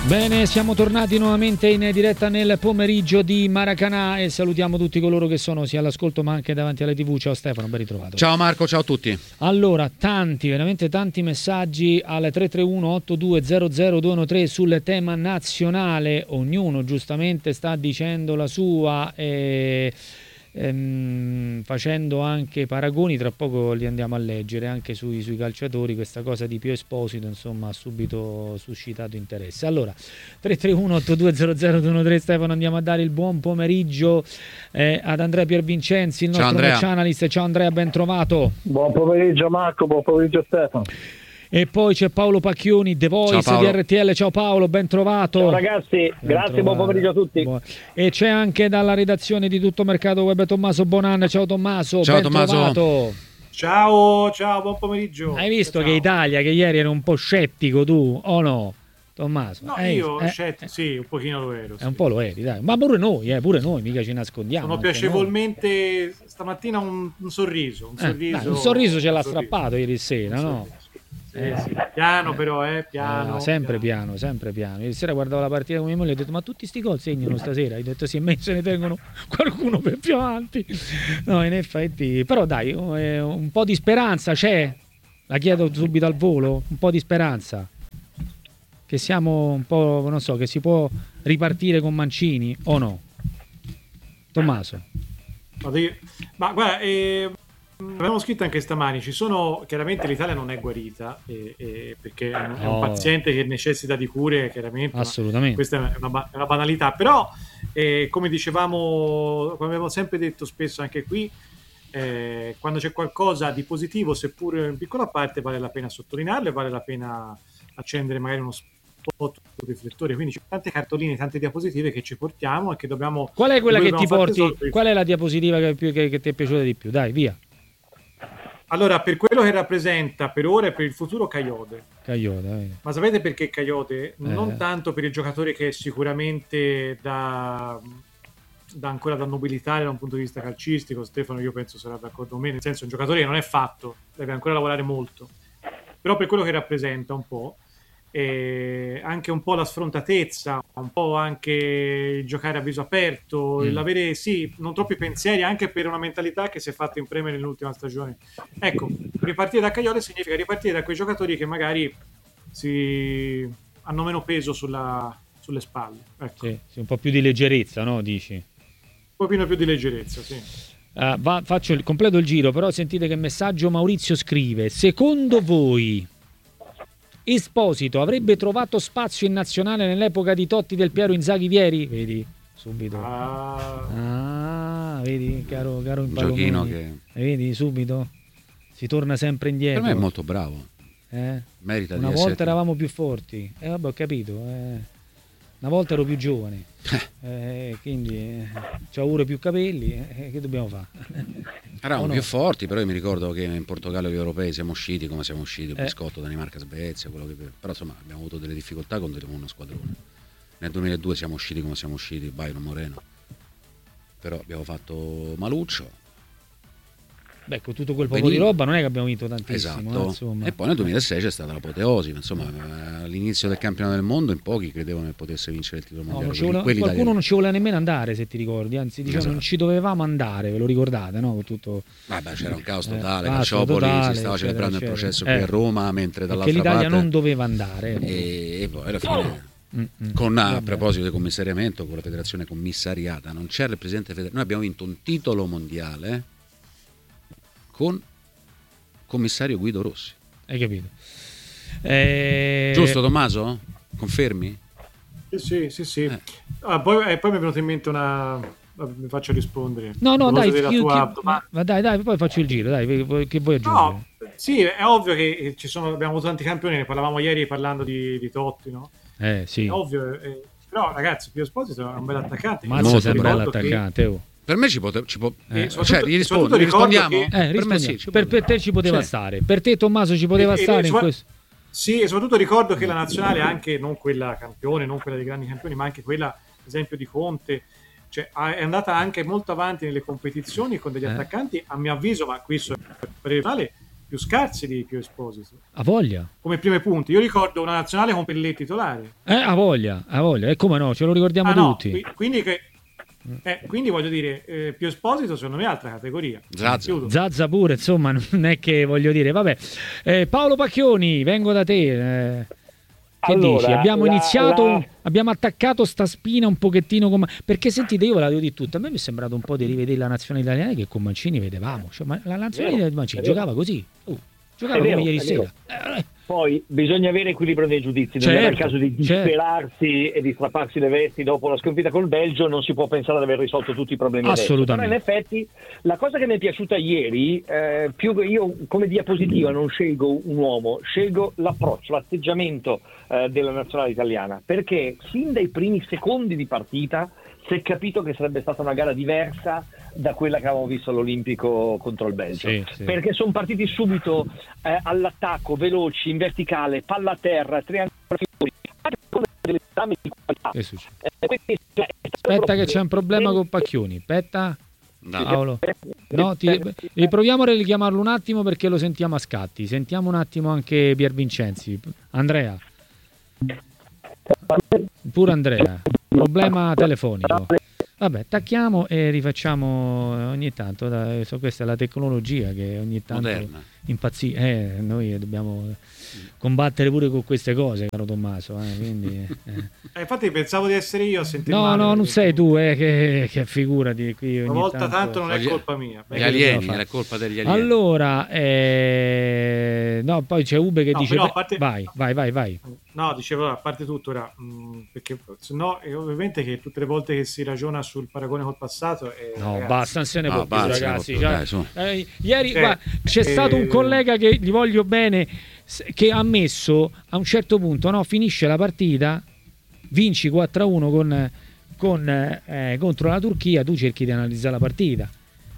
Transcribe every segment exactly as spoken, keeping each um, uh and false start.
Bene, siamo tornati nuovamente in diretta nel pomeriggio di Maracanã e salutiamo tutti coloro che sono sia all'ascolto ma anche davanti alle tivù. Ciao Stefano, ben ritrovato. Ciao Marco, ciao a tutti. Allora, tanti, veramente tanti messaggi al tre tre uno otto due zero zero due uno tre sul tema nazionale. Ognuno giustamente sta dicendo la sua e ehm, facendo anche paragoni. Tra poco li andiamo a leggere anche sui, sui calciatori. Questa cosa di Pio Esposito insomma ha subito suscitato interesse. Allora, tre tre uno otto due zero zero due uno tre, Stefano, andiamo a dare il buon pomeriggio eh, ad Andrea Piervincenzi, il nostro match analyst. Ciao Andrea, ben trovato. Buon pomeriggio Marco, buon pomeriggio Stefano. E poi c'è Paolo Pacchioni, The Voice di R T L. Ciao Paolo, ben trovato. Ciao ragazzi, ben grazie, trovato. Buon pomeriggio a tutti. Buon... E c'è anche dalla redazione di Tutto Mercato Web Tommaso Bonan. Ciao Tommaso, ciao, ben Tommaso. trovato. Ciao, ciao, buon pomeriggio. Hai visto ciao. Che Italia, che ieri era un po' scettico tu, o no? Tommaso? No, eh, io eh, scettico, sì, un pochino lo ero. È sì. un po' lo eri, dai. Ma pure noi, eh, pure noi, mica ci nascondiamo. Sono piacevolmente, noi. Stamattina un, un sorriso. Un eh, sorriso, dai, un sorriso ce l'ha sorriso. strappato ieri sera, no? Sì, sì. Piano però, eh, piano. Eh, sempre piano. piano, sempre piano. Ieri sera guardavo la partita con mia moglie e ho detto: ma tutti sti gol segnano stasera? Ho detto sì, me se ne tengono qualcuno per più avanti. No, in effetti, però dai, un po' di speranza c'è. La chiedo subito al volo, un po' di speranza. Che siamo un po', non so, che si può ripartire con Mancini o no? Tommaso. Ma guarda, eh, abbiamo scritto anche stamani, ci sono, chiaramente l'Italia non è guarita eh, eh, perché è un, è un Oh. paziente che necessita di cure, chiaramente. Assolutamente. Questa è una, è una banalità, però eh, come dicevamo, come abbiamo sempre detto spesso anche qui, eh, quando c'è qualcosa di positivo, seppur in piccola parte, vale la pena sottolinearlo e vale la pena accendere magari uno spot riflettore. Quindi c'è tante cartoline, tante diapositive che ci portiamo e che dobbiamo. Qual è quella che ti porti? Tesoro. Qual è la diapositiva che, più, che, che ti è piaciuta di più? Dai, via. Allora, per quello che rappresenta per ora e per il futuro Coyote. Coyote, eh. Ma sapete perché Coyote? Eh. Non tanto per il giocatore che sicuramente da, da ancora da nobilitare da un punto di vista calcistico, Stefano io penso sarà d'accordo con me, nel senso è un giocatore che non è fatto, deve ancora lavorare molto, però per quello che rappresenta un po', e anche un po' la sfrontatezza, un po' anche il giocare a viso aperto, Mm. l'avere sì, non troppi pensieri, anche per una mentalità che si è fatta in Premier nell'ultima stagione. Ecco, ripartire da Coyote significa ripartire da quei giocatori che magari si hanno meno peso sulla, sulle spalle. Ecco. Sì, sì, un po' più di leggerezza, no? Dici? Un pochino più di leggerezza, sì. Uh, va, faccio il, completo il giro, però sentite che messaggio Maurizio scrive. Secondo voi Esposito avrebbe trovato spazio in nazionale nell'epoca di Totti, Del Piero, Inzaghi, Vieri? Vedi, subito. Ah, Ah, vedi, caro, caro Un giochino Impallomoni. che Vedi, subito si torna sempre indietro. per me è molto bravo. Eh? Merita Una di volta essere... eravamo più forti. E eh, vabbè, ho capito. Eh. Una volta ero più giovane. Eh, quindi eh, c'ho pure più capelli. Eh, che dobbiamo fare? Eravamo Oh, no. più forti, però io mi ricordo che in Portogallo e gli europei siamo usciti come siamo usciti, Eh. Biscotto, Danimarca, Svezia, quello che... però insomma abbiamo avuto delle difficoltà con uno squadrone. Nel duemiladue siamo usciti come siamo usciti, Byron Moreno, però abbiamo fatto maluccio. Beh, con tutto quel po' Benino. di roba non è che abbiamo vinto tantissimo. Esatto. eh, insomma. E poi nel duemilasei c'è stata l'apoteosi, insomma all'inizio del campionato del mondo in pochi credevano che potesse vincere il titolo No, mondiale. non ci voleva- Quelli qualcuno italiani. non ci voleva nemmeno andare, se ti ricordi, anzi dicevano Esatto. non ci dovevamo andare, ve lo ricordate, no? Con tutto... Vabbè, c'era un caos Eh, totale, caos Calciopoli totale, si stava eccetera, celebrando eccetera. il processo Eh. qui a Roma, mentre Perché dall'altra l'Italia parte non doveva andare. e, e poi alla fine Mm, mm. con a Vabbè. proposito di commissariamento con la federazione commissariata non c'era il presidente federale. Noi abbiamo vinto un titolo mondiale con commissario Guido Rossi, Hai capito? Eh... giusto Tommaso? Confermi? sì, sì, sì. sì. Eh. Ah, poi, eh, poi mi è venuta in mente una... vabbè, mi faccio rispondere. No, no, A dai, proposito della io- tua chi- domanda. ma dai, dai, poi faccio il giro, dai, che- che vuoi aggiungere? No, sì, è ovvio che ci sono, abbiamo avuto tanti campioni, ne parlavamo ieri parlando di, di Totti, no? Eh, sì. È ovvio, eh, però ragazzi, Pio Esposito è un bel attaccante. Mazza, Molto sembra bravo. l'attaccante, oh. Per me ci, pote- ci può Eh, cioè soprattutto- gli rispondo, soprattutto gli ricordo rispondiamo? che- Eh, per me rispondiamo. sì, ci per, può- per te ci poteva Sì. stare, per te Tommaso ci poteva E- e- stare e- in questo. Sì, e soprattutto ricordo che la nazionale, anche non quella campione, non quella dei grandi campioni, ma anche quella, ad esempio, di Conte, cioè, ha- è andata anche molto avanti nelle competizioni con degli Eh. attaccanti, a mio avviso, ma qui sono personale, più scarsi di Pio Esposito. A voglia. Come primi punti. Io ricordo una nazionale con Pellè titolare. Eh, a voglia, a voglia. E come no, ce lo ricordiamo ah, no, tutti. Qui, quindi, che, eh, quindi voglio dire, eh, Pio Esposito secondo me è altra categoria. Zazza. Zazza pure, insomma, non è che voglio dire. Vabbè. Eh, Paolo Pacchioni, vengo da te. Eh. Che allora, dici? Abbiamo la, iniziato, la... abbiamo attaccato sta spina un pochettino come... Perché sentite, io ve la devo dire tutta, a me mi è sembrato un po' di rivedere la nazionale italiana che con Mancini vedevamo, cioè, ma la nazionale di Mancini giocava così, uh, giocava vero, come ieri sera. Eh, Poi bisogna avere equilibrio nei giudizi, non certo, era il caso di disperarsi certo. e di strapparsi le vesti dopo la sconfitta col Belgio, non si può pensare di aver risolto tutti i problemi. Assolutamente. Adesso. Però in effetti la cosa che mi è piaciuta ieri, eh, più che io come diapositiva non scelgo un uomo, scelgo l'approccio, l'atteggiamento eh, della nazionale italiana, perché fin dai primi secondi di partita si è capito che sarebbe stata una gara diversa da quella che avevamo visto all'Olimpico contro il Belgio, sì, sì. perché sono partiti subito eh, all'attacco, veloci, in verticale, palla a terra, triangoli, anche con delle esami di qualità. Eh, quindi, cioè, aspetta che c'è un problema con Pacchioni, aspetta. No. Paolo. No, ti, riproviamo a richiamarlo un attimo perché lo sentiamo a scatti. Sentiamo un attimo anche Pier Vincenzi. Andrea. Pure Andrea. Problema telefonico. Vabbè, tacchiamo e rifacciamo ogni tanto. Da, so, questa è la tecnologia che ogni tanto impazzisce. Eh, noi dobbiamo combattere pure con queste cose, caro Tommaso. Eh, quindi, eh. Eh, infatti pensavo di essere io a sentire no, male. No, non sei tu, eh, che, che figurati qui. Una volta tanto, tanto non è colpa mia. Gli alieni, è colpa degli alieni. Allora, eh, no, poi c'è Ube che no, dice: però, parte... vai, vai, vai, vai. No, dicevo, a parte tutto, ora, mh, perché se no, è ovviamente che tutte le volte che si ragiona sul paragone col passato. Eh, no, ragazzi, basta, non se ne no, può più, ragazzi. Più, dai, su. Eh, ieri cioè, guarda, c'è eh... stato un collega che gli voglio bene, che ha messo a un certo punto, no, finisce la partita, vinci quattro a uno con, con, eh, contro la Turchia, tu cerchi di analizzare la partita.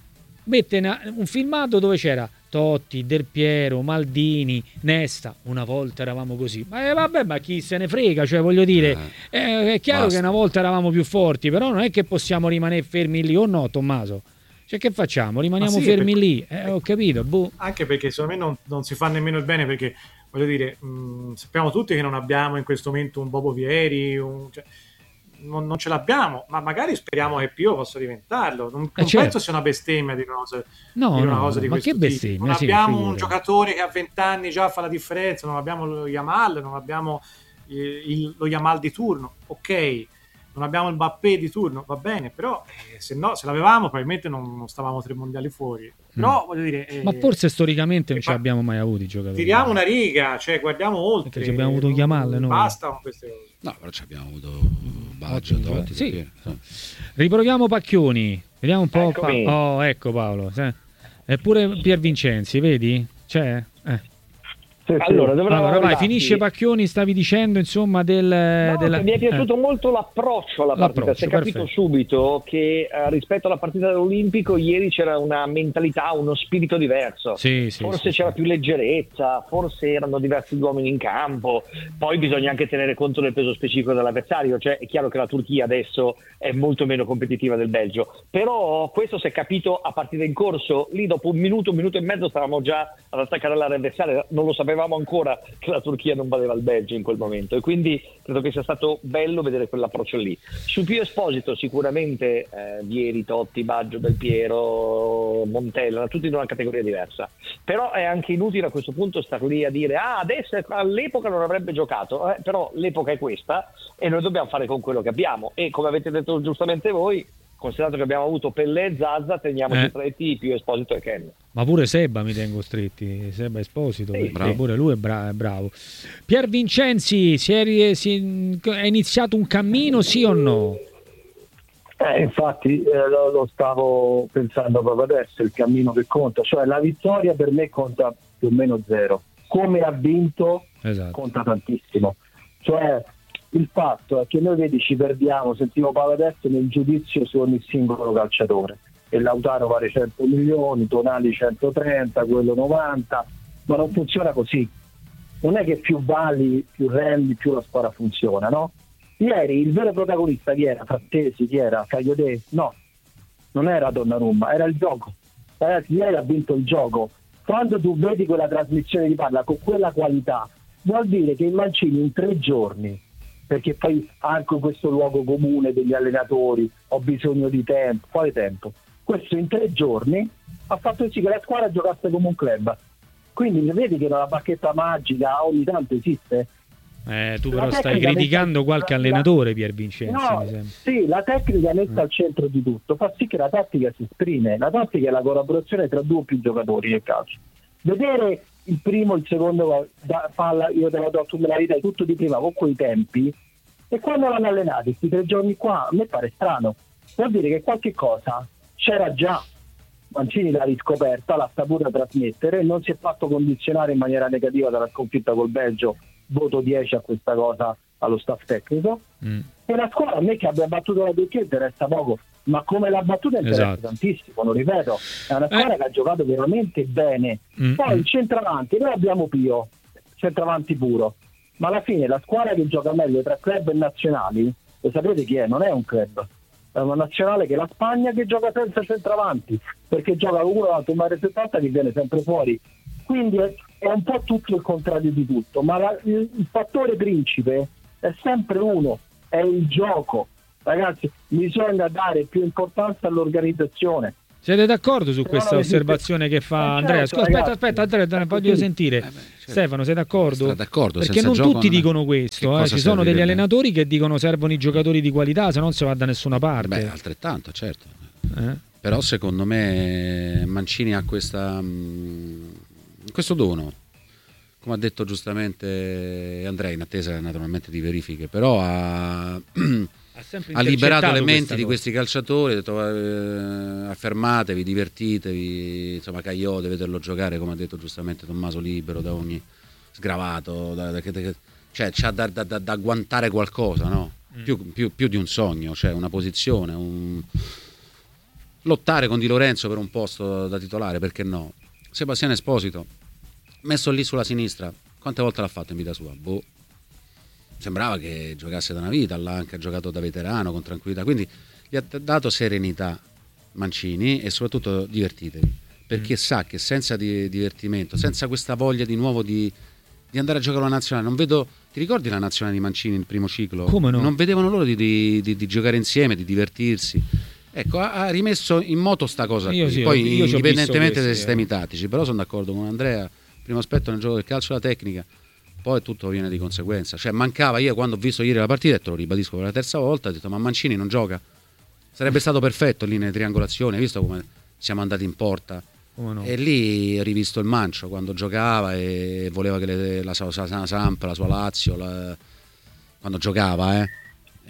Mette una, un filmato dove c'era Totti, Del Piero, Maldini, Nesta. Una volta eravamo così, ma eh, vabbè, ma chi se ne frega, cioè voglio dire, eh, è chiaro basta. Che una volta eravamo più forti, però non è che possiamo rimanere fermi lì, o no, Tommaso? Cioè, che facciamo? Rimaniamo sì, fermi perché... lì? Eh, ho capito. Boh. Anche perché secondo me non, non si fa nemmeno il bene, perché voglio dire, mh, sappiamo tutti che non abbiamo in questo momento un Bobo Vieri, un, cioè, non, non ce l'abbiamo, ma magari speriamo che Pio possa diventarlo. Non, non eh certo. penso sia una bestemmia di una cosa, no, dire una no, cosa no, di ma questo che bestemmia, tipo. Non sì, abbiamo figura. Un giocatore che a venti anni già fa la differenza, non abbiamo lo Yamal, non abbiamo il, il, lo Yamal di turno, ok. Non abbiamo il Mbappé di turno, va bene, però eh, se no, se l'avevamo probabilmente non, non stavamo tre mondiali fuori. Però mm. voglio dire, eh, ma forse storicamente non ci abbiamo mai avuti giocatori. Tiriamo una riga, cioè guardiamo oltre. Perché ci abbiamo avuto Yamal, no? Basta con queste cose. No, però ci abbiamo avuto Baggio, Totti, sì. Riproviamo Pacchioni, vediamo un po'. Pa- oh, ecco Paolo, sì. Eppure Pier Vincenzi, vedi? C'è? Eh. Allora, allora vai, finisce Pacchioni, stavi dicendo insomma del, no, della... mi è piaciuto eh. molto l'approccio alla partita, l'approccio, si è capito perfetto. subito che eh, rispetto alla partita dell'Olimpico ieri c'era una mentalità, uno spirito diverso, sì, sì, forse sì, c'era sì. più leggerezza, forse erano diversi gli uomini in campo, poi bisogna anche tenere conto del peso specifico dell'avversario, cioè è chiaro che la Turchia adesso è molto meno competitiva del Belgio, però questo si è capito a partita in corso, lì dopo un minuto, un minuto e mezzo stavamo già ad attaccare l'area avversaria, non lo sapevamo ancora che la Turchia non valeva il Belgio in quel momento e quindi credo che sia stato bello vedere quell'approccio lì. Su Pio Esposito sicuramente eh, Vieri, Totti, Baggio, Del Piero, Montella, tutti in una categoria diversa, però è anche inutile a questo punto star lì a dire ah adesso all'epoca non avrebbe giocato, eh, però l'epoca è questa e noi dobbiamo fare con quello che abbiamo e come avete detto giustamente voi, considerato che abbiamo avuto Pellè e Zazza, teniamoci eh. stretti Pio Esposito e Ken. Ma pure Seba mi tengo stretti, Seba Esposito, sì, perché pure lui è, bra- è bravo. Pier Vincenzi, si è, si è iniziato un cammino, sì o no? Eh, infatti eh, lo, lo stavo pensando proprio adesso, il cammino che conta, cioè la vittoria per me conta più o meno zero, come ha vinto esatto. conta tantissimo, cioè il fatto è che noi vedi ci perdiamo, sentivo Paolo adesso, nel giudizio su ogni singolo calciatore e Lautaro vale cento milioni, Tonali centotrenta, quello novanta, ma non funziona così, non è che più vali, più rendi, più la squadra funziona, no? Ieri il vero protagonista chi era? Frattesi, chi era? Cagliodè? No, non era Donnarumma, era il gioco, ragazzi, ieri ha vinto il gioco, quando tu vedi quella trasmissione di palla con quella qualità, vuol dire che il Mancini in tre giorni, perché poi anche in questo luogo comune degli allenatori, ho bisogno di tempo, quale tempo? Questo in tre giorni ha fatto sì che la squadra giocasse come un club. Quindi vedi che la bacchetta magica ogni tanto esiste. Eh, tu però stai criticando messa, qualche la, allenatore, Pier Vincenzi. No, sì, la tecnica messa mm. al centro di tutto fa sì che la tattica si esprime. La tattica è la collaborazione tra due o più giocatori nel calcio. Vedere il primo, il secondo da, palla, io te la do, tu me la ridai tutto di prima con quei tempi, e quando l'hanno allenato questi tre giorni qua a me pare strano. Vuol dire che qualche cosa c'era già. Mancini l'ha riscoperta, l'ha saputa trasmettere, non si è fatto condizionare in maniera negativa dalla sconfitta col Belgio. Voto dieci a questa cosa allo staff tecnico. Mm. E la squadra, a me che abbia battuto la Turchia interessa poco, ma come l'ha battuta interessa esatto. tantissimo, lo ripeto, è una squadra eh. che ha giocato veramente bene. Mm. Poi il centravanti, noi abbiamo Pio, centravanti puro, ma alla fine la squadra che gioca meglio tra club e nazionali, lo sapete chi è? Non è un club, è una nazionale che è la Spagna, che gioca senza centravanti, perché gioca uno alto un metro e settanta che viene sempre fuori. Quindi è, è un po' tutto il contrario di tutto, ma la, il, il fattore principe è sempre uno, è il gioco. Ragazzi, bisogna dare più importanza all'organizzazione. Siete d'accordo su questa osservazione esiste... che fa eh Andrea? Certo, aspetta, aspetta, Andrea, Andrea voglio sì. sentire. Eh beh, certo. Stefano, sei d'accordo? d'accordo Perché non tutti dicono questo, eh. ci sono degli allenatori che dicono servono i giocatori di qualità, se no non si va da nessuna parte. Beh, altrettanto, certo. Eh? Però secondo me Mancini ha questa... questo dono, come ha detto giustamente Andrea, in attesa naturalmente di verifiche, però ha, ha liberato le menti di questi calciatori, ha detto eh, affermatevi, divertitevi, insomma Caio deve vederlo giocare, come ha detto giustamente Tommaso, libero da ogni sgravato, da, da, da, cioè c'ha da, da, da, da agguantare qualcosa, no? Mm. Più, più, più di un sogno, cioè una posizione, un... lottare con Di Lorenzo per un posto da titolare, perché no? Sebastiano Esposito messo lì sulla sinistra, quante volte l'ha fatto in vita sua? Boh. Sembrava che giocasse da una vita, l'ha anche giocato da veterano con tranquillità, quindi gli ha dato serenità Mancini e soprattutto divertitevi, perché mm. sa che senza di, divertimento, senza questa voglia di nuovo di, di andare a giocare alla nazionale, non vedo, ti ricordi la nazionale di Mancini il primo ciclo? Come no? Non vedevano loro di, di, di, di giocare insieme, di divertirsi. Ecco, ha rimesso in moto sta cosa io qui. Sì, poi io indipendentemente dai eh. sistemi tattici, però sono d'accordo con Andrea, primo aspetto nel gioco del calcio la tecnica, poi tutto viene di conseguenza, cioè mancava, io quando ho visto ieri la partita e te lo ribadisco per la terza volta, ho detto ma Mancini non gioca, sarebbe stato perfetto lì nelle triangolazioni, hai visto come siamo andati in porta? No. E lì ho rivisto il Mancio quando giocava e voleva che le, la sua Samp, la sua Lazio la, quando giocava eh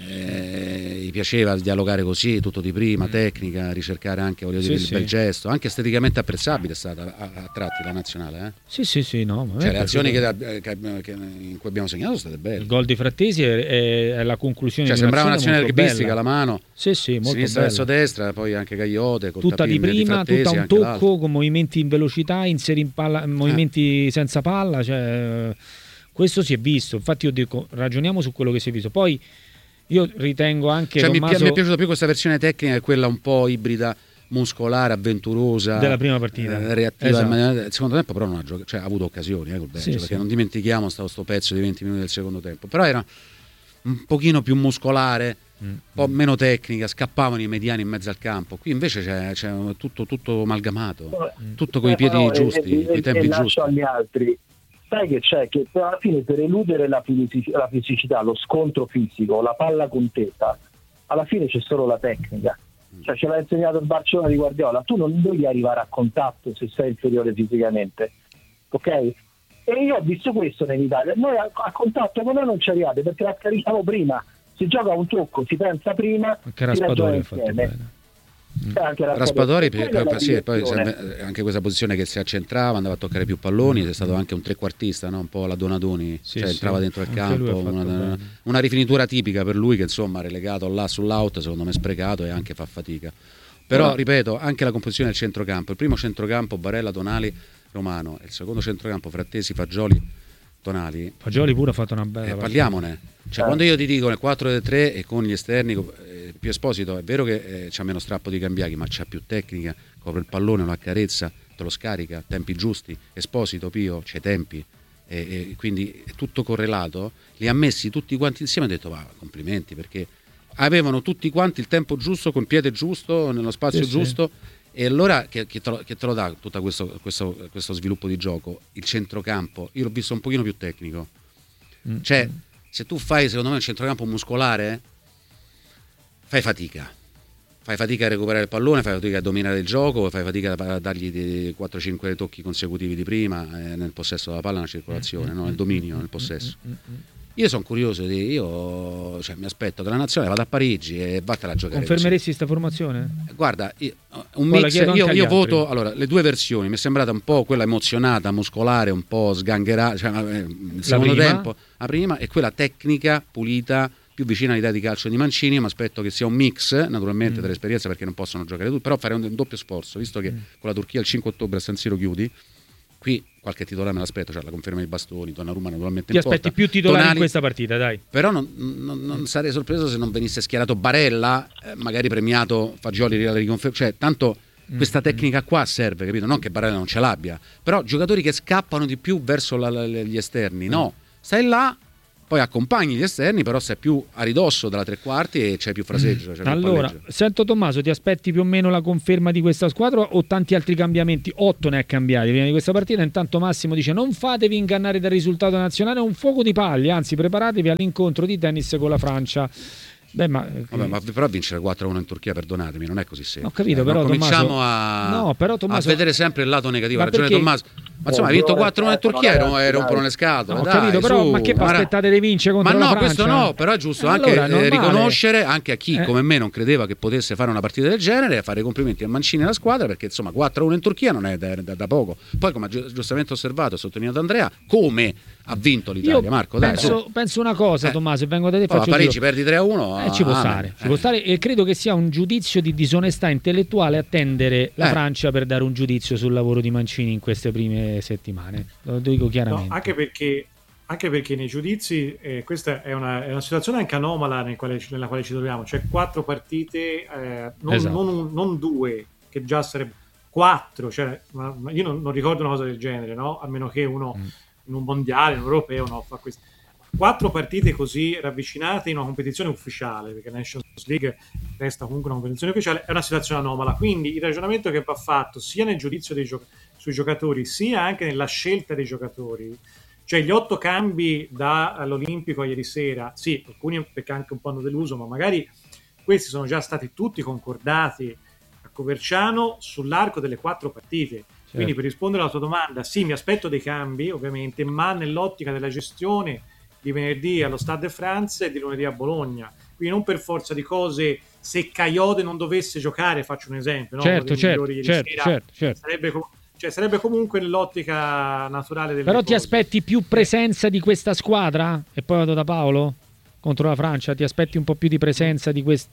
Eh, gli piaceva dialogare così, tutto di prima, tecnica, ricercare anche, voglio dire, sì, il sì. bel gesto, anche esteticamente apprezzabile è stata a, a tratti la nazionale. Eh? Sì, sì, sì, no. Cioè, le azioni che, che, che, in cui abbiamo segnato sono state belle. Il gol di Frattesi è, è, è la conclusione cioè, di sembrava un'azione rugbistica, la mano, sì, sì, molto sinistra bella. verso destra, poi anche Caiote, tutta di prima, di tutta un tocco l'altro. Con movimenti in velocità, inseri in palla, movimenti eh. senza palla, cioè, questo si è visto. Infatti io dico, ragioniamo su quello che si è visto. Poi io ritengo anche cioè, Tommaso... mi, mi è piaciuta più questa versione tecnica, quella un po' ibrida, muscolare, avventurosa della prima partita, eh, reattiva. Esatto. Il secondo tempo però non ha, giocato, cioè, ha avuto occasioni eh, col Belgio, sì, perché sì. non dimentichiamo sto, sto pezzo di venti minuti del secondo tempo, però era un pochino più muscolare, mm. un po' meno tecnica, scappavano i mediani in mezzo al campo. Qui invece c'è, c'è tutto, tutto amalgamato, mm. tutto con i piedi no, giusti, e, con i tempi e giusti. Agli altri. Sai che c'è? Che alla fine per eludere la, fisic- la fisicità, lo scontro fisico, la palla contesa, alla fine c'è solo la tecnica. Cioè, ce l'ha insegnato il Barcellona di Guardiola, tu non devi arrivare a contatto se sei inferiore fisicamente, ok? E io ho visto questo in Italia, noi a, a contatto con noi non ci arrivate perché la scarichiamo prima, si gioca a un tocco, si pensa prima, anche Raspadori ha fatto bene. Anche Raspadori per, per, per, sì, poi anche questa posizione che si accentrava, andava a toccare più palloni, è stato anche un trequartista, no? Un po' la Donadoni, sì, cioè sì. entrava dentro il campo, una, una rifinitura tipica per lui che insomma relegato là sull'out, secondo me sprecato e anche fa fatica. Però ripeto, anche la composizione del centrocampo, il primo centrocampo Barella, Tonali, Romano, il secondo centrocampo Frattesi, Fagioli, Tonali. Fagioli pure ha fatto una bella eh, parliamone, cioè eh. quando io ti dico nel quattro tre e con gli esterni eh, più Esposito, è vero che eh, c'ha meno strappo di Cambiaghi, ma c'ha più tecnica, copre il pallone, lo accarezza, te lo scarica, tempi giusti, Esposito, Pio, c'è tempi, e, e quindi è tutto correlato, li ha messi tutti quanti insieme e ha detto va, complimenti, perché avevano tutti quanti il tempo giusto, con il piede giusto, nello spazio sì, giusto, sì. E allora che, che, te lo, che te lo dà tutto questo, questo, questo sviluppo di gioco? Il centrocampo, io l'ho visto un pochino più tecnico, mm. cioè se tu fai secondo me un centrocampo muscolare fai fatica, fai fatica a recuperare il pallone, fai fatica a dominare il gioco, fai fatica a dargli quattro cinque tocchi consecutivi di prima eh, nel possesso della palla, nella circolazione, no? Nel dominio, nel possesso. Io sono curioso di, io cioè, mi aspetto che la nazionale vada a Parigi e vattela a giocare. Confermeresti questa formazione? Guarda, io, un mix, io, io voto, allora, le due versioni, mi è sembrata un po' quella emozionata, muscolare, un po' sgangherata, cioè, il secondo prima. tempo, la prima, e quella tecnica, pulita, più vicina all'idea di calcio di Mancini. Mi aspetto che sia un mix, naturalmente, mm. dell'esperienza, perché non possono giocare tutti, però fare un, un doppio sforzo, visto che mm. con la Turchia il cinque ottobre a San Siro chiudi, qui qualche titolare me l'aspetto, cioè la conferma dei bastoni, Donnarumma naturalmente ti aspetti più titolari Tonali, in questa partita, dai. Però non, non, non sarei sorpreso se non venisse schierato Barella, eh, magari premiato Fagioli alla riconferma, cioè tanto questa tecnica qua serve, capito? Non che Barella non ce l'abbia, però giocatori che scappano di più verso la, la, gli esterni, no, stai là, poi accompagni gli esterni, però sei più a ridosso dalla tre quarti e c'è più fraseggio. C'è allora, più sento Tommaso, ti aspetti più o meno la conferma di questa squadra o tanti altri cambiamenti? Otto ne ha cambiati prima di questa partita. Intanto Massimo dice non fatevi ingannare dal risultato nazionale, è un fuoco di paglia, anzi preparatevi all'incontro di tennis con la Francia. Beh, ma, Vabbè, ma però vincere quattro a uno in Turchia, perdonatemi, non è così semplice. Ho capito, eh, però cominciamo Tommaso, a, no, però, Tommaso, a vedere sempre il lato negativo. Ha ragione perché? Tommaso. Ma insomma, ha vinto quattro a uno in Turchia e rompono le scatole. Ho dai, capito, però su, ma che ma aspettate di vincere contro ma la no, Francia? questo no, però è giusto eh, anche allora, eh, riconoscere anche a chi eh. come me non credeva che potesse fare una partita del genere e fare complimenti a Mancini e alla squadra, perché insomma quattro a uno in Turchia non è da, da, da poco. Poi, come ha giustamente osservato e sottolineato Andrea, come ha vinto l'Italia, Io Marco, dai, penso, su. penso una cosa, eh. Tommaso, se vengo da te faccio a Parigi giro. perdi tre a uno, eh, ci può ah, stare, eh. ci può stare, e credo che sia un giudizio di disonestà intellettuale attendere la eh. Francia per dare un giudizio sul lavoro di Mancini in queste prime settimane. Lo dico chiaramente. No, anche perché anche perché nei giudizi eh, questa è una, è una situazione anche anomala nel quale, nella quale ci troviamo, cioè quattro partite, eh, non, esatto. non, non due, che già sarebbe quattro, cioè, ma, ma io non, non ricordo una cosa del genere, no? A meno che uno mm. in un mondiale, in un europeo, no, fa questo. Quattro partite così ravvicinate in una competizione ufficiale, perché la Nations League resta comunque una competizione ufficiale, è una situazione anomala. Quindi il ragionamento che va fatto sia nel giudizio dei gio- sui giocatori, sia anche nella scelta dei giocatori, cioè gli otto cambi dall'Olimpico a ieri sera, sì, alcuni perché anche un po' hanno deluso, ma magari questi sono già stati tutti concordati a Coverciano sull'arco delle quattro partite. Certo. Quindi per rispondere alla tua domanda, sì, mi aspetto dei cambi ovviamente, ma nell'ottica della gestione di venerdì allo Stade de France e di lunedì a Bologna, quindi non per forza di cose. Se Kayode non dovesse giocare, faccio un esempio, no? certo, certo, certo, sera, certo, certo. Sarebbe, com- cioè, sarebbe comunque nell'ottica naturale del però ti aspetti più presenza di questa squadra? E poi vado da Paolo contro la Francia, ti aspetti un po' più di presenza di questo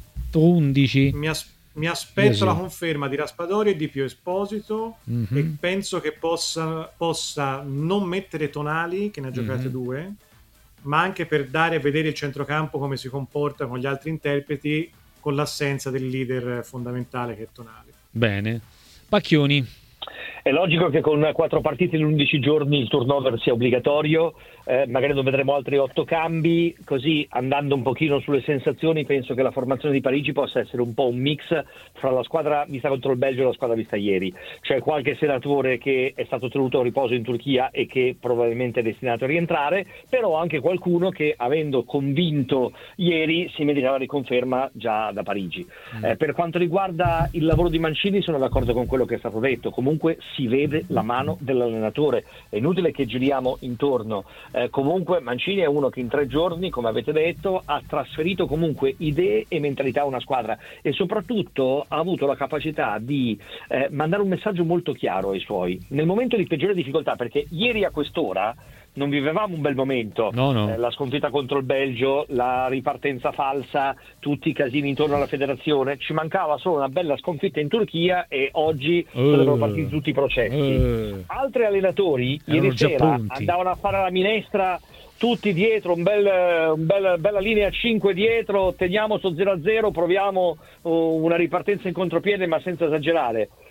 undici? Mi, as- mi aspetto sì. la conferma di Raspadori e di Pio Esposito, mm-hmm. e penso che possa, possa non mettere Tonali, che ne ha giocate mm-hmm. due, ma anche per dare a vedere il centrocampo come si comporta con gli altri interpreti, con l'assenza del leader fondamentale che è Tonali. Bene. Pacchioni. È logico che con quattro partite in undici giorni il turnover sia obbligatorio, eh, magari non vedremo altri otto cambi, così andando un pochino sulle sensazioni penso che la formazione di Parigi possa essere un po' un mix fra la squadra vista contro il Belgio e la squadra vista ieri. C'è qualche senatore che è stato tenuto a riposo in Turchia e che probabilmente è destinato a rientrare, però anche qualcuno che avendo convinto ieri si merita la riconferma già da Parigi. Mm. Eh, per quanto riguarda il lavoro di Mancini sono d'accordo con quello che è stato detto, comunque si vede la mano dell'allenatore, è inutile che giriamo intorno. Eh, comunque Mancini è uno che in tre giorni, come avete detto, ha trasferito comunque idee e mentalità a una squadra e soprattutto ha avuto la capacità di eh, mandare un messaggio molto chiaro ai suoi nel momento di peggiore difficoltà, perché ieri a quest'ora non vivevamo un bel momento, no, no. Eh, la sconfitta contro il Belgio, la ripartenza falsa, tutti i casini intorno alla federazione, ci mancava solo una bella sconfitta in Turchia e oggi uh, sarebbero partiti tutti i processi. Uh, Altri allenatori ieri sera andavano a fare la minestra tutti dietro, un bel, un bel, bella linea cinque dietro, teniamo su zero a zero, proviamo uh, una ripartenza in contropiede ma senza esagerare.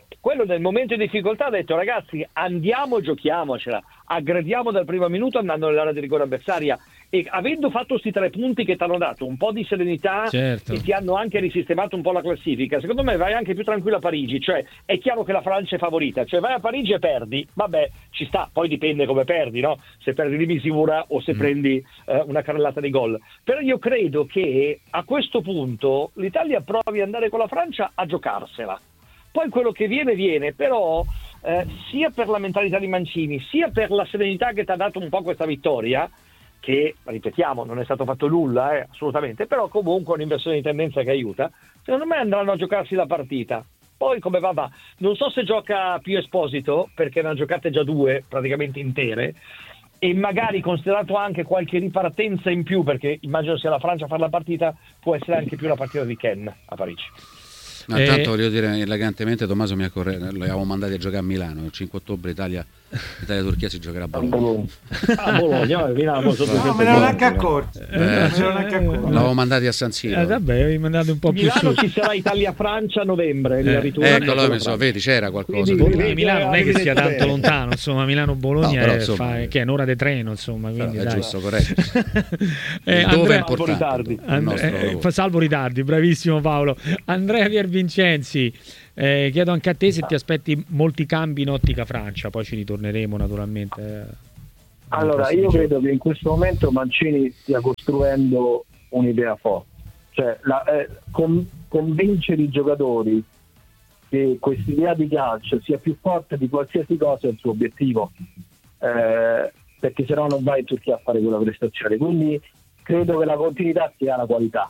quello nel momento di difficoltà ha detto ragazzi andiamo, giochiamocela, aggrediamo dal primo minuto andando nell'area di rigore avversaria, e avendo fatto questi tre punti che ti hanno dato un po' di serenità, certo, e ti hanno anche risistemato un po' la classifica, secondo me vai anche più tranquillo a Parigi. Cioè è chiaro che la Francia è favorita, cioè vai a Parigi e perdi, vabbè ci sta, poi dipende come perdi, no? Se perdi di misura o se mm. prendi eh, una carrellata di gol, però io credo che a questo punto l'Italia provi ad andare con la Francia a giocarsela. Poi quello che viene viene, però eh, sia per la mentalità di Mancini, sia per la serenità che ti ha dato un po' questa vittoria, che, ripetiamo, non è stato fatto nulla, eh, assolutamente, però comunque un'inversione di tendenza che aiuta, secondo me andranno a giocarsi la partita. Poi come va va, non so se gioca più Esposito, perché ne ha giocate già due praticamente intere, e magari considerato anche qualche ripartenza in più, perché immagino sia la Francia a fare la partita, può essere anche più la partita di Ken a Parigi. No, eh, tanto voglio dire elegantemente, Tommaso mi ha corretto, lo avevamo mandati a giocare a Milano il cinque ottobre, Italia Italia-Turchia si giocherà a Bologna. Ah, Bologna, Milano, no, me ne ero neanche accorto. Eh, l'avevo mandati a San Siro. Eh, vabbè, avevi mandato un po' più Milano su. Ci sarà Italia-Francia a novembre. Eh, eccolo, mi so, vedi, c'era qualcosa. Quindi, Milano non è che sia tanto bene. Lontano, insomma, Milano-Bologna no, però, è, insomma, fa, che è un'ora di treno, insomma, quindi, è dai. giusto, corretto. eh, Dove Andrea, è importante? Andrea, eh, salvo ritardi, bravissimo Paolo. Andrea Piervincenzi. Eh, chiedo anche a te se ti aspetti molti cambi in ottica Francia, poi ci ritorneremo naturalmente. Eh, allora, io credo che in questo momento Mancini stia costruendo un'idea forte, cioè la, eh, con, convincere i giocatori che questa idea di calcio sia più forte di qualsiasi cosa è il suo obiettivo, eh, perché se no non vai in Turchia a fare quella prestazione. Quindi credo che la continuità sia la qualità.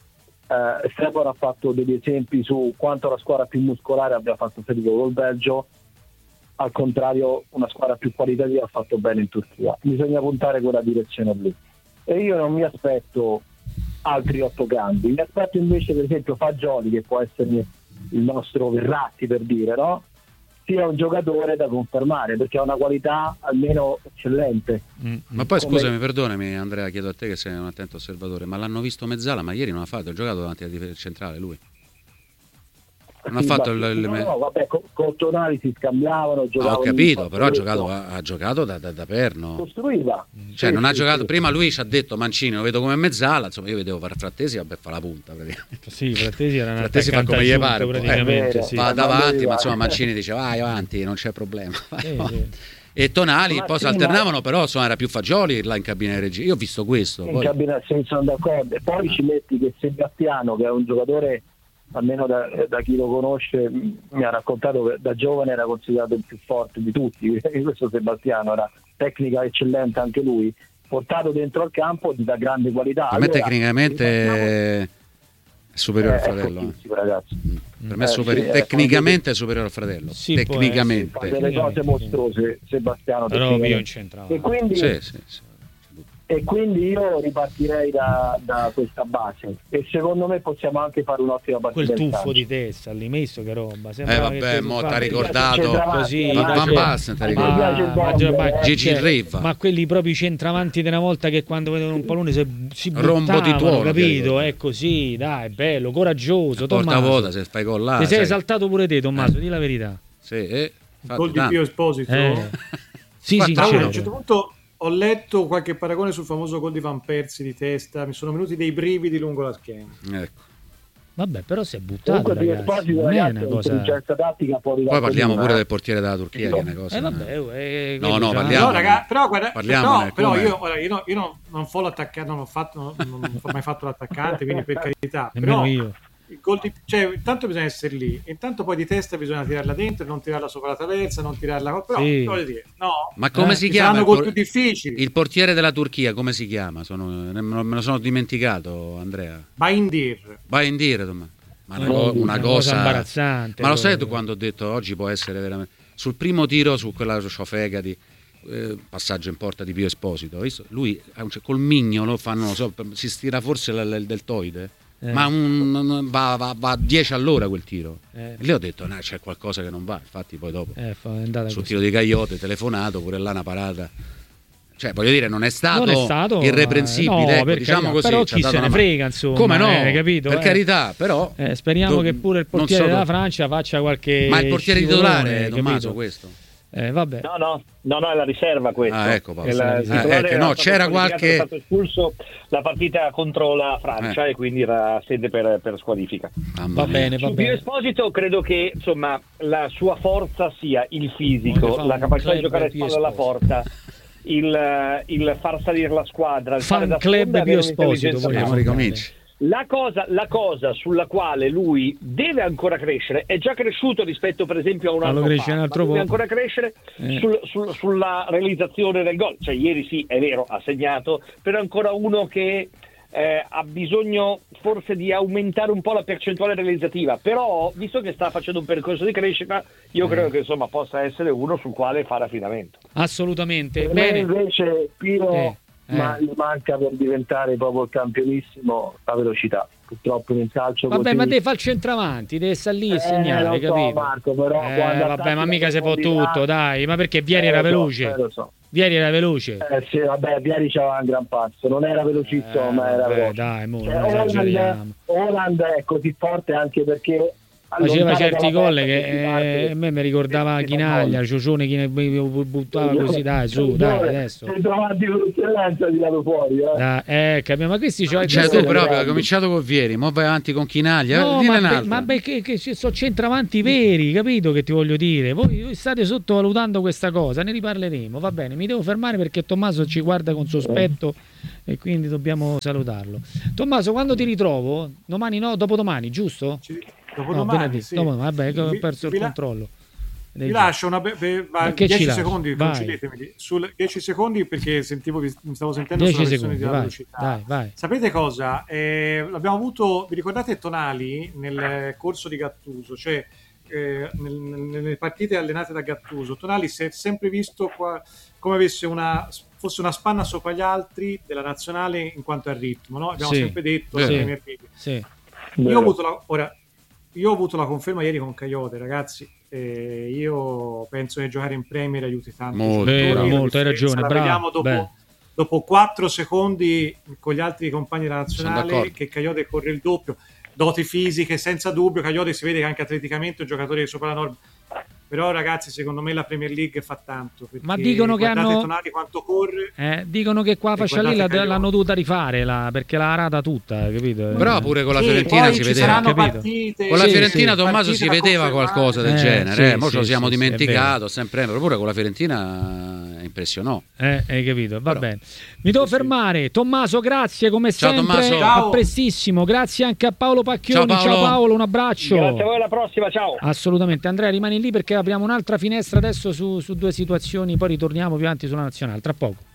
Uh, Stefano ha fatto degli esempi su quanto la squadra più muscolare abbia fatto fatica col Belgio, al contrario una squadra più qualitativa ha fatto bene in Turchia. Bisogna puntare quella direzione lì, e io non mi aspetto altri otto cambi, mi aspetto invece per esempio Fagioli, che può essere il nostro Verratti per dire, no? Sia un giocatore da confermare perché ha una qualità almeno eccellente. Mm. Ma poi come... scusami, perdonami Andrea, chiedo a te che sei un attento osservatore, ma l'hanno visto Mezzala, ma ieri non ha fatto, ha giocato davanti alla difesa centrale lui. Non sì, ha fatto il, il... No, no, vabbè, con, con Tonali si scambiavano, giocavano. Ah, ho capito, però ha giocato, ha, ha giocato da, da, da perno. Costruiva. Cioè sì, non ha sì, giocato, sì. Prima lui ci ha detto Mancini, lo vedo come Mezzala, insomma io vedevo Frattesi vabbè, fa la punta praticamente. Sì, Frattesi era Frattesi fa come gli pare, praticamente, eh, sì. va davanti, ma insomma Mancini dice vai avanti, non c'è problema. Sì, sì. E Tonali ma poi si alternavano, però insomma era più Fagioli là in cabina di regia. Io ho visto questo. In poi... cabina sì, sono d'accordo. E poi ah. ci metti che Sebastiano, che è un giocatore, almeno da, da chi lo conosce, mi ha raccontato che da giovane era considerato il più forte di tutti. Questo Sebastiano era tecnica eccellente anche lui, portato dentro al campo da grande qualità. Per me allora, tecnicamente è superiore eh, al fratello. Ragazzi. Mm. Per me è superi- eh, tecnicamente è superiore al fratello. Sì, tecnicamente. Fa delle cose mostruose Sebastiano. Però io incentravo. E quindi sì, sì, sì. E quindi io ripartirei da, da questa base, e secondo me possiamo anche fare un'ottima partita. Quel tuffo di testa lì messo, che roba. Eh vabbè, mo t'ha ricordato così, Van Basten, t'ha ricordato Gigi Riva. Ma quelli proprio centravanti di una volta che quando vedono un pallone si, si rombo di tuono, capito? È così, dai, bello, coraggioso. Porta vuota, se fai gol là. Ti sei esaltato pure te, Tommaso, di la verità. Sì, eh, gol di Pio Esposito. Eh. Sì, sì, a un certo punto ho letto qualche paragone sul famoso gol di Van Persie di testa, mi sono venuti dei brividi lungo la schiena. Ecco. Vabbè, però si è buttato, ragazzi, ragazzi. Non è una cosa... tattica poi parliamo pure del portiere della Turchia, che è una cosa. Eh vabbè, eh, no, no, parliamo. No, raga, però guarda, però, però io, ora, io, no, io non, non fo l'attaccante, non ho fatto, non, non ho mai fatto l'attaccante, quindi per carità. Nemmeno però io. Il gol di, cioè, intanto bisogna essere lì, intanto poi di testa bisogna tirarla dentro, non tirarla sopra la traversa, non tirarla. Però sì. voglio dire, no. Ma come eh, si chiama? Il, por- più difficili. Il portiere della Turchia, come si chiama? Sono, me lo sono dimenticato, Andrea. Baindir. Baindir, ma una, no, una, una cosa, cosa imbarazzante. Ma lo sai tu quando ho detto oggi può essere veramente sul primo tiro su quella ciofega di eh, passaggio in porta di Pio Esposito, visto? Lui col mignolo fanno, non so, si stira forse l- l- del toide. Eh. Ma un, va, va, va a dieci all'ora quel tiro. Eh. E lì ho detto no, c'è qualcosa che non va. Infatti poi dopo eh, sul tiro di Caiote telefonato, pure là una parata. Cioè, voglio dire, non è stato, non è stato irreprensibile, no, ecco, diciamo carità, così. Però chi se ne frega, insomma. Come no? Eh, capito? Per eh. carità, però... Eh, speriamo do, che pure il portiere so della do... Francia faccia qualche... Ma il portiere titolare, Tommaso, questo? Eh, vabbè. No, no, no, no, è la riserva questo. Ah, ecco, Paolo. La, eh, ecco, no, c'era qualche... È stato espulso la partita contro la Francia eh. e quindi era sede per, per squalifica. Ah, va bene, va Su bene. Pio Esposito credo che insomma la sua forza sia il fisico, la capacità di giocare spalle alla porta, il, il far salire la squadra, il fan fare da club Pio Esposito, vogliamo ricominciare. La cosa, la cosa sulla quale lui deve ancora crescere, è già cresciuto rispetto per esempio a un anno fa, un altro deve ancora crescere eh. sul, sul, sulla realizzazione del gol. Cioè ieri sì, è vero, ha segnato, però è ancora uno che eh, ha bisogno forse di aumentare un po' la percentuale realizzativa, però visto che sta facendo un percorso di crescita, io eh. credo che insomma possa essere uno sul quale fare affidamento. Assolutamente. Per bene. me invece Piro... Eh. Eh. ma gli manca per diventare proprio il campionissimo la velocità. Purtroppo nel calcio vabbè così... ma deve fare il centravanti, deve stare lì e eh, segnare, so, capito? Marco, però eh, vabbè ma mica si può tutto, dai, ma perché Vieri eh, era lo veloce so, eh, lo so. Vieri era veloce eh sì, vabbè, Vieri c'aveva un gran passo, non era velocissimo eh, ma era vabbè, veloce. dai, mo, cioè, non esageriamo. Holland è così forte anche perché faceva certi gol che eh, a me mi ricordava Chinaglia, Ciocione che buttava così, dai su, dai adesso sei trovati con l'eccellenza tirato fuori eh, eh capito, ma questi cioè, cioè tu proprio hai cominciato con Vieri, mo vai avanti con Chinaglia, no, dine ma, be, ma perché che sono centravanti veri, capito che ti voglio dire, voi, voi state sottovalutando questa cosa, ne riparleremo, va bene, mi devo fermare perché Tommaso ci guarda con sospetto e quindi dobbiamo salutarlo. Tommaso, quando ti ritrovo? Domani no, dopodomani, giusto? Ci... Dopodomani, no, sì. Dopodomani, vabbè, ho perso vi, il controllo. Vi lascio una be- be- dieci secondi, concedetemi. Sul dieci secondi perché sentivo, mi stavo sentendo sulla versione della velocità. Vai, vai. Sapete cosa? Eh, l'abbiamo avuto, vi ricordate Tonali nel corso di Gattuso, cioè eh, nel, nelle partite allenate da Gattuso, Tonali si è sempre visto qua, come avesse una fosse una spanna sopra gli altri della nazionale in quanto al ritmo, no? Abbiamo sì, sempre detto sì, Premier League. Sì. Io ho avuto la, ora Io ho avuto la conferma ieri con Caiote, ragazzi. Eh, io penso che giocare in Premier aiuti tanto. Molto, vero, molto, hai ragione. La bravo, vediamo dopo, dopo quattro secondi con gli altri compagni della nazionale che Caiote corre il doppio. Doti fisiche, senza dubbio. Caiote si vede che anche atleticamente è un giocatore sopra la norma. Però ragazzi, secondo me la Premier League fa tanto. Ma dicono che hanno Tonali quanto corre. Eh, dicono che qua faccia lì la, l'hanno dovuta rifare la, perché l'ha rata tutta, capito? Però pure con la sì, Fiorentina si vedeva, partite, con la sì, Fiorentina sì, Tommaso si vedeva qualcosa del eh, genere, sì, eh, mo sì, ce lo siamo sì, dimenticato, sì, sempre, però pure con la Fiorentina impressionò. Eh, hai capito? Va però, bene. Mi devo sì, fermare. Tommaso, grazie come ciao, sempre. Tommaso. A Ciao. prestissimo. Grazie anche a Paolo Pacchioni. Ciao Paolo. Ciao Paolo, un abbraccio. Grazie a voi, alla prossima, ciao. Assolutamente. Andrea, rimani lì perché apriamo un'altra finestra adesso su, su due situazioni, poi ritorniamo più avanti sulla nazionale tra poco.